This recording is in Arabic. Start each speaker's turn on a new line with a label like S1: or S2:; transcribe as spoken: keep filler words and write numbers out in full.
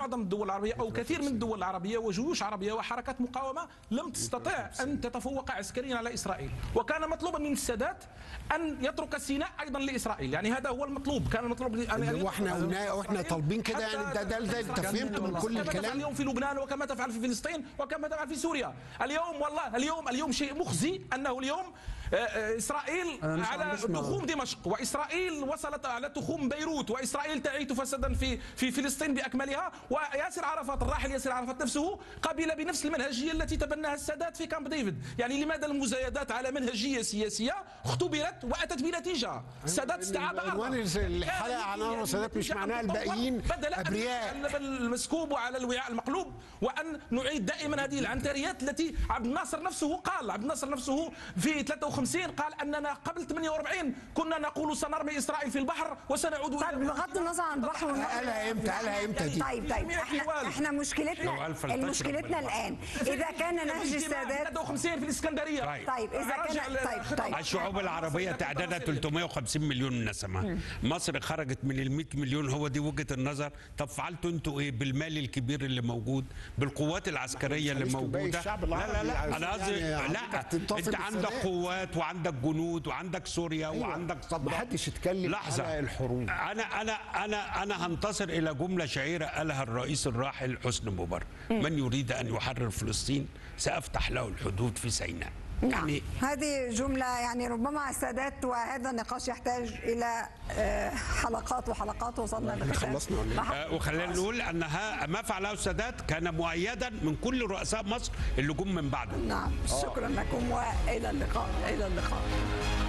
S1: معظم الدول العربية أو كثير من الدول العربية وجيوش عربية وحركات مقاومة لم تستطع أن تتفوق عسكريا على إسرائيل، وكان مطلوبا من السادات أن يترك سيناء أيضا لإسرائيل. يعني هذا هو المطلوب، كان المطلوب
S2: يعني واحنا واحنا طالبين كده. يعني ده ده انت فهمت من كل الكلام.
S1: اليوم في لبنان وكما تفعل في فلسطين وكما تفعل في سوريا. اليوم والله اليوم اليوم شيء مخزي أنه اليوم إسرائيل على تخوم دمشق، وإسرائيل وصلت على تخوم بيروت، وإسرائيل تعيث فسادا في في فلسطين بأكملها، وياسر عرفات الراحل ياسر عرفات نفسه قبل بنفس المنهجية التي تبناها السادات في كامب ديفيد. يعني لماذا المزايدات على منهجية سياسية اختبرت وأتت بنتيجة؟ السادات استعاد
S2: عنوان الحلقة عن أنور السادات مش معناها الباقيين أبرياء
S1: المسكوب وعلى الوعاء المقلوب، وأن نعيد دائما هذه العنتريات التي عبد الناصر نفسه قال. عبد الناصر نفسه في ثلاثة وخمسين قال أننا قبل ثمانية وأربعين كنا نقول سنرمي إسرائيل في البحر وسنعود.
S3: طيب بغض النظر عن البحر
S2: قالها امتى قالها امتى دي؟
S3: طيب طيب احنا احنا مشكلتنا مشكلتنا الآن إذا كان نهج السادات
S1: ثلاثة وخمسين في الإسكندرية.
S3: طيب إذا كان طيب طيب
S4: الشعوب العربية تعدادها ثلاثمائة وخمسين مليون نسمة، مصر خرجت من ال مئة مليون. هو دي وجهة النظر. طب فعلتوا انتوا ايه بالمال الكبير اللي موجود، بالقوات العسكرية اللي موجودة؟ لا لا لا انا قصدي لا، انت عندك قوات وعندك جنود وعندك سوريا وعندك صدام.
S2: محدش يتكلم على الحروب.
S4: انا انا انا انا هنتصر الى جملة شهيرة قالها الرئيس الراحل حسني مبارك: من يريد ان يحرر فلسطين سافتح له الحدود في سيناء.
S3: يعني هذه جملة يعني ربما السادات، وهذا النقاش يحتاج إلى حلقات وحلقات. وصلنا
S4: لختام. وخلينا نقول أنها ما فعله السادات كان مؤيدا من كل رؤساء مصر اللي جم من بعده.
S3: نعم، شكرا لكم وإلى اللقاء. إلى اللقاء.